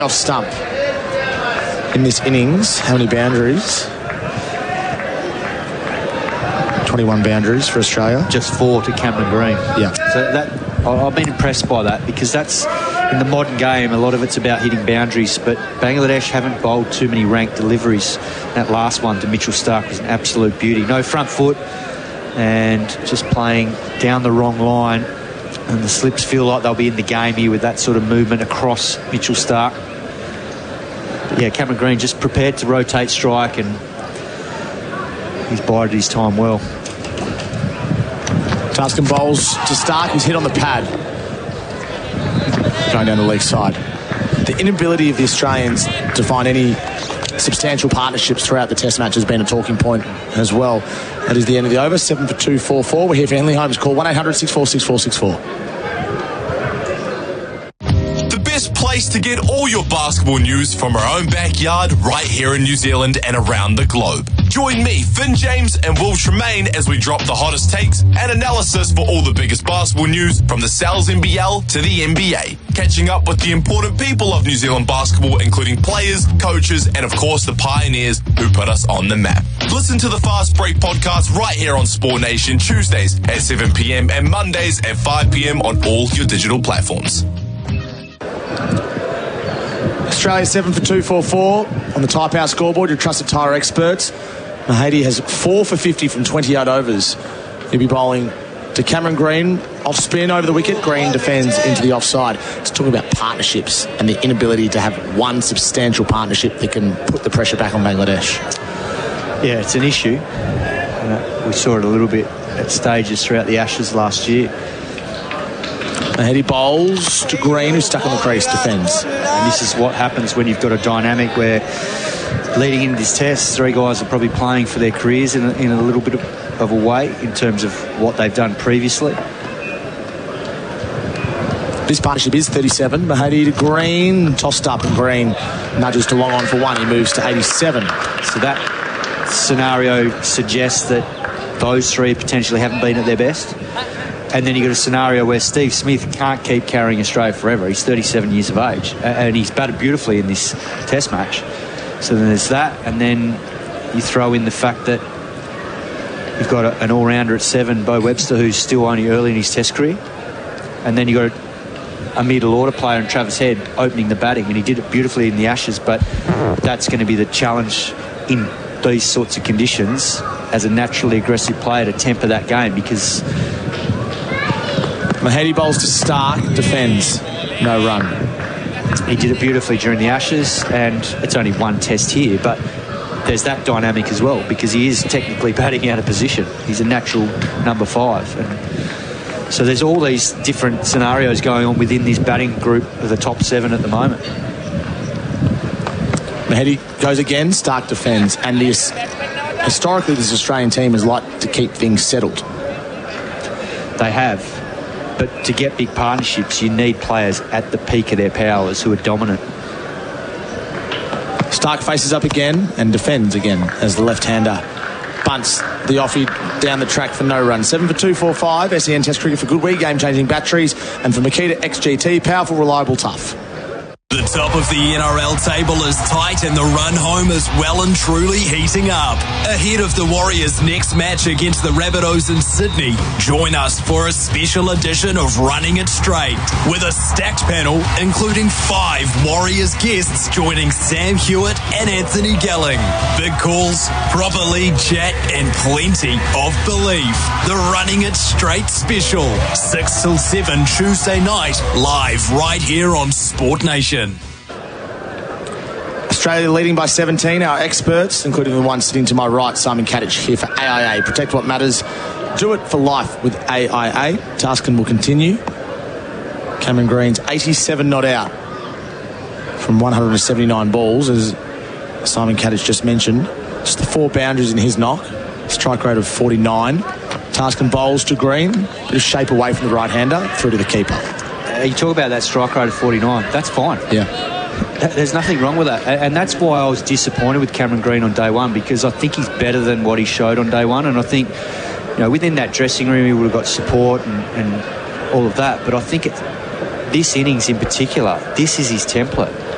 Off stump in this innings. How many boundaries? 21 boundaries for Australia. Just 4 to Cameron Green. Yeah. So I've been impressed by that, because that's, in the modern game, a lot of it's about hitting boundaries, but Bangladesh haven't bowled too many ranked deliveries. That last one to Mitchell Starc was an absolute beauty. No front foot and just playing down the wrong line, and the slips feel like they'll be in the game here with that sort of movement across Mitchell Starc. But yeah, Cameron Green just prepared to rotate strike, and he's bided his time well. Taskin bowls to Starc, who's hit on the pad. Going down the leg side. The inability of the Australians to find any substantial partnerships throughout the Test match has been a talking point as well. That is the end of the over. 7 for 244. We're here for Henley Holmes. Call 1-800-646-464. Place to get all your basketball news from our own backyard right here in New Zealand and around the globe. Join me, Finn James and Will Tremaine as we drop the hottest takes and analysis for all the biggest basketball news from the Sal's NBL to the NBA. Catching up with the important people of New Zealand basketball, including players, coaches, and of course the pioneers who put us on the map. Listen to the Fast Break podcast right here on Sport Nation, Tuesdays at 7 p.m. and Mondays at 5 p.m. on all your digital platforms. Australia 7 for 244 on the Tyre Power scoreboard. Your trusted tyre experts. Mahady has 4 for 50 from 28 overs. He'll be bowling to Cameron Green off spin over the wicket. Green defends into the offside. It's talking about partnerships and the inability to have one substantial partnership that can put the pressure back on Bangladesh. Yeah, it's an issue. We saw it a little bit at stages throughout the Ashes last year. Mahady bowls to Green, who's stuck on the crease, defends. And this is what happens when you've got a dynamic where, leading into this test, 3 guys are probably playing for their careers in a little bit of a way in terms of what they've done previously. This partnership is 37. Mahady to Green, tossed up, and Green nudges to long on for 1. He moves to 87. So that scenario suggests that those 3 potentially haven't been at their best. And then you've got a scenario where Steve Smith can't keep carrying Australia forever. He's 37 years of age, and he's batted beautifully in this test match. So then there's that, and then you throw in the fact that you've got an all-rounder at 7, Bo Webster, who's still only early in his test career. And then you've got a middle-order player in Travis Head opening the batting, and he did it beautifully in the Ashes, but that's going to be the challenge in these sorts of conditions as a naturally aggressive player to temper that game, because Mahady bowls to Starc, defends, no run. He did it beautifully during the Ashes, and it's only 1 test here, but there's that dynamic as well, because he is technically batting out of position. He's a natural number 5. And so there's all these different scenarios going on within this batting group of the top 7 at the moment. Mahady goes again, Starc defends, and historically this Australian team has liked to keep things settled. They have. But to get big partnerships, you need players at the peak of their powers who are dominant. Starc faces up again and defends again as the left-hander bunts the offie down the track for no run. 7 for 245. SEN Test Cricket for good week, game-changing batteries, and for Makita XGT, powerful, reliable, tough. The top of the NRL table is tight and the run home is well and truly heating up. Ahead of the Warriors' next match against the Rabbitohs in Sydney, join us for a special edition of Running It Straight with a stacked panel including 5 Warriors guests joining Sam Hewitt and Anthony Gelling. Big calls, proper league chat and plenty of belief. The Running It Straight special, 6 till 7 Tuesday night, live right here on Sport Nation. Australia leading by 17. Our experts, including the one sitting to my right, Simon Kadich, here for AIA. Protect what matters. Do it for life with AIA. Taskin will continue. Cameron Green's 87 not out from 179 balls, as Simon Kadich just mentioned. Just the 4 boundaries in his knock. Strike rate of 49. Taskin bowls to Green. Bit of shape away from the right-hander. Through to the keeper. You talk about that strike rate of 49. That's fine. Yeah. There's nothing wrong with that. And that's why I was disappointed with Cameron Green on day 1, because I think he's better than what he showed on day 1. And I think, within that dressing room, he would have got support and all of that. But I think this innings in particular, this is his template.